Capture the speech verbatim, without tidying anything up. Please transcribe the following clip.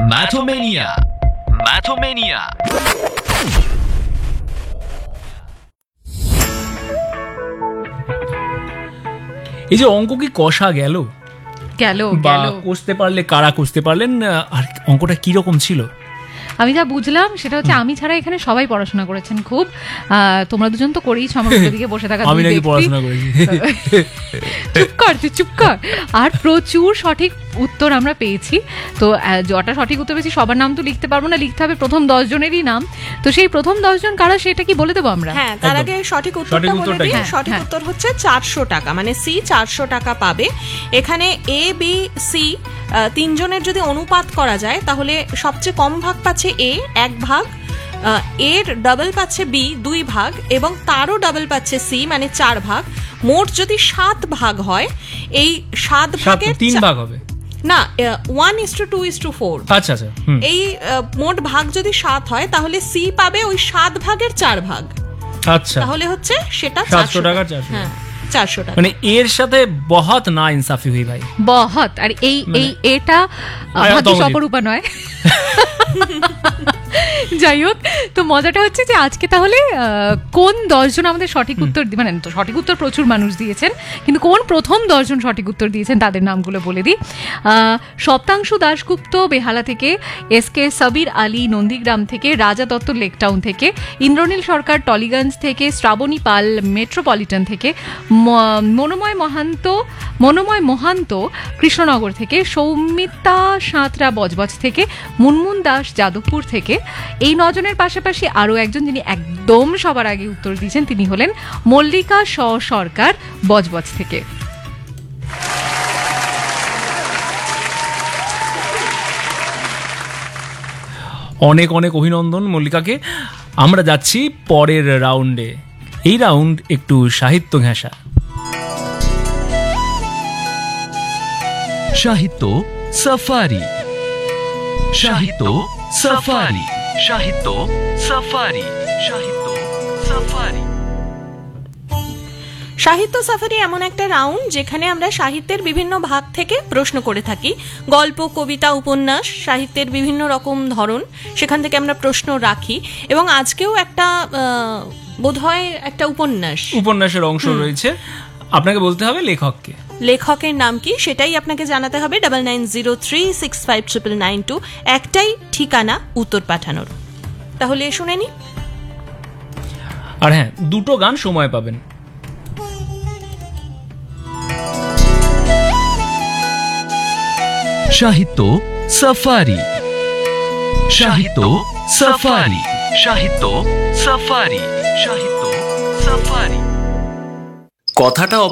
ম্যাথোমেনিয়া ম্যাথোমেনিয়া এই যে অঙ্ক কি কষা গেল গেল বা গেল কষতে পারলে কারা কষতে পারলেন, আর অঙ্কটা কি রকম ছিল? আমি যা বুঝলাম সেটা হচ্ছে আমি ছাড়া এখানে সবাই পড়াশোনা করেছেন খুব। আহ, তোমরা দুজন তো করেইছো, আমার দিকে বসে থাকা আমি দুই নাকি ব্যক্তি। পড়াশোনা করেছি। চুপ কর তুই চুপ কর। আর প্রচুর সঠিক উত্তর আমরা পেয়েছি। তো আহ, যটা সঠিক উত্তর পেয়েছি সবার নাম তো লিখতে পারবো না, লিখতে হবে প্রথম দশ জনেরই নাম। তো সেই প্রথম দশ জন কারা সেটা কি বলে দেবো আমরা? হ্যাঁ, তার একদম। আগে সঠিক উত্তরটা সঠিক বলে উত্তরটা দিই। কি? হ্যাঁ, সঠিক হ্যাঁ। উত্তর হচ্ছে চারশো টাকা, মানে সি চারশো টাকা পাবে। এখানে এ বি সি তিনজনের যদি অনুপাত করা যায় তাহলে সবচেয়ে কম ভাগ পাচ্ছে এ এক ভাগ, এর ডাবল পাচ্ছে বি দুই ভাগ, এবং তারও ডাবল পাচ্ছে সি মানে চার ভাগ। মোট যদি সাত ভাগ হয়, এই সাত সাত ভাগের তিন চা- ভাগ হবে। না, one is to two is to four. আচ্ছা আচ্ছা হুম। এই আহ, মোট ভাগ যদি সাত হয় তাহলে সি পাবে ওই সাত ভাগের চার ভাগ। আচ্ছা, তাহলে হচ্ছে সেটা সাতশো টাকা, চারশো হ্যাঁ চারশো টাকা। মানে এর সাথে বহুত না ইনসাফি হুই ভাই। বহত। আর এই এই এটা আয়া ভাগ্যিস তমজিৎ। অপরূপা নয়। যাই হোক, তো মজাটা হচ্ছে যে আজকে তাহলে আহ, কোন দশজন আমাদের সঠিক উত্তর দি- মানে তো সঠিক উত্তর প্রচুর মানুষ দিয়েছেন, কিন্তু কোন প্রথম দশজন সঠিক উত্তর দিয়েছেন তাদের নামগুলো বলে দিই। আহ, সপ্তাংশু দাশগুপ্ত বেহালা থেকে, এস কে সাবির আলী নন্দীগ্রাম থেকে, রাজা দত্ত লেকটাউন থেকে, ইন্দ্রনীল সরকার টলিগঞ্জ থেকে, শ্রাবণী পাল মেট্রোপলিটন থেকে, ম- মনোময় মহান্ত মনোময় মহান্ত কৃষ্ণনগর থেকে, সৌমিতা সাঁতরা বজবজ থেকে, মুনমুন দাস যাদবপুর থেকে। এই নজনের পাশাপাশি আরও একজন যিনি একদম সবার আগে উত্তর দিয়েছেন তিনি হলেন মল্লিকা স সরকার বজবজ থেকে। অনেক অনেক অভিনন্দন মল্লিকাকে। আমরা যাচ্ছি পরের রাউন্ডে। এই রাউন্ড একটু সাহিত্য ঘেঁষা। সাহিত্য সাফারি সাহিত্য সাফারি সাহিত্য সাফারি সাহিত্য সাফারি সাহিত্য সাফারি এমন একটা রাউন্ড যেখানে আমরা সাহিত্যের বিভিন্ন ভাগ থেকে প্রশ্ন করে থাকি। গল্প, কবিতা, উপন্যাস, সাহিত্যের বিভিন্ন রকম ধরন, সেখান থেকে আমরা প্রশ্ন রাখি। এবং আজকেও একটা আহ, বোধহয় একটা উপন্যাস উপন্যাসের অংশ রয়েছে, আপনাকে বলতে হবে লেখককে। লেখকের নাম কি সেটাই আপনাকে জানাতে হবে। Double nine zero three six five triple nine two একটাই ঠিকানা উত্তর পাঠানোর। তাহলে শুনে নি। আর হ্যাঁ, দুটো গান সময় পাবেন। সাহিত্য সাফারি সাহিত্য সাফারি সাহিত্য সাফারি সাহিত্য সাফারি কথাটা